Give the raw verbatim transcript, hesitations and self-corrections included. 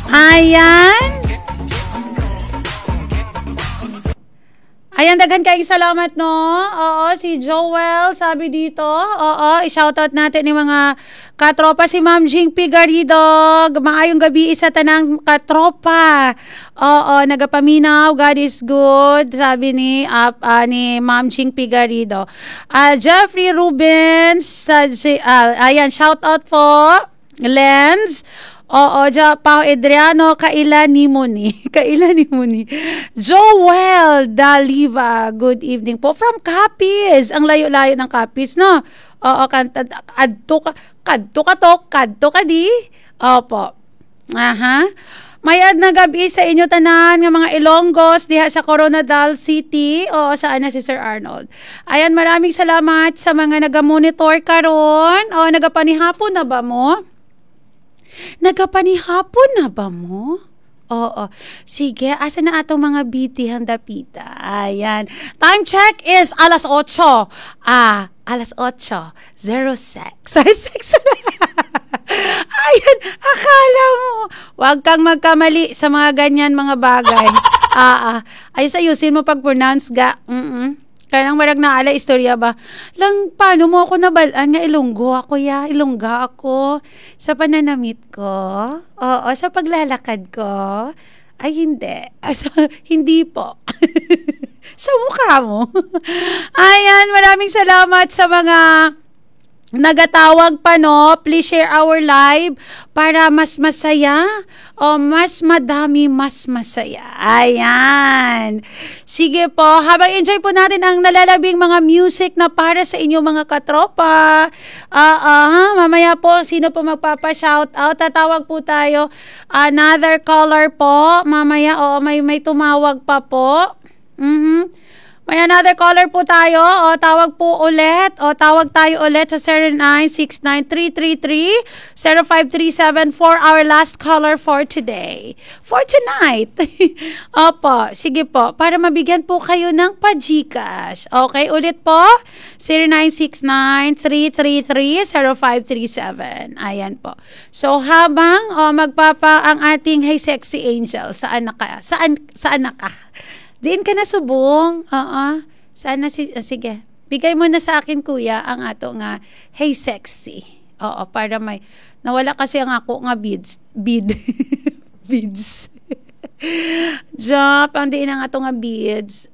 Ayan. Ayan, daghan kayong salamat, no? Oo, si Joel, sabi dito. Oo, i-shoutout natin ni mga katropa. Si Ma'am Jing Pigarido. Maayong gabi sa tanang katropa. Oo, nagapaminaw. God is good. Sabi ni, uh, uh, ni Ma'am Jing Pigarido. Uh, Jeffrey Rubens. Uh, si, uh, ayan, shoutout po. Lens. Oo, ja, Pao Adriano, kaila ni Muni. Kaila ni Muni. Joel Daliva, good evening po. From Capiz. Ang layo-layo ng Capiz, no? Oo, kanta, kadto ka, kadto ka to, kadto ka di. Opo. Aha. Mayad na gabi sa inyo tanan ng mga Ilonggos diha sa Coronadal City. Oo, saan na si Sir Arnold. Ayan, maraming salamat sa mga naga-monitor karon. O, nagapanihapon na ba mo? Nagapanihapon na ba mo? Oo. Sige, asa na atong mga bitihang dapita? Ayan. Time check is alas otso. Ah, alas otso. Zero sex. Ay, sex na. Ayan, akala mo. Huwag kang magkamali sa mga ganyan mga bagay. Ah, ah. Ayos, ayusin mo pag-pronounce ga. Mm-mm. Kaya nang marag na ala, istorya ba? Lang, paano mo ako nabalaan nga ilunggo ako ya? Ilungga ako sa pananamit ko? Oo, sa paglalakad ko? Ay, hindi. So, hindi po. Sa mukha mo. Ayan, maraming salamat sa mga nagatawag pa, no? Please share our live para mas masaya o mas madami mas masaya. Ayan. Sige po, habang enjoy po natin ang nalalabing mga music na para sa inyo mga katropa. Ah, uh, uh, mamaya po, sino po magpapa-shout out? Tatawag po tayo. Another caller po. Mamaya, o may, may tumawag pa po. Mhm. May another caller po tayo. O, tawag po ulit. O, tawag tayo ulit sa zero nine six nine three three three zero five three seven for our last caller for today. For tonight. Opo, sige po. Para mabigyan po kayo ng pa-Gcash. Okay, ulit po. zero nine six nine three three three zero five three seven. Ayan po. So, habang o, magpapa ang ating Hey Sexy Angel, saan na ka? Saan, saan na ka? Diin ka na subong. Oo. Sana si uh, sige. Bigay mo na sa akin kuya ang ato nga Hey Sexy. Oo, para may nawala kasi ang ako nga beads, bead. Beads. Jump, ang diin ang ato nga beads.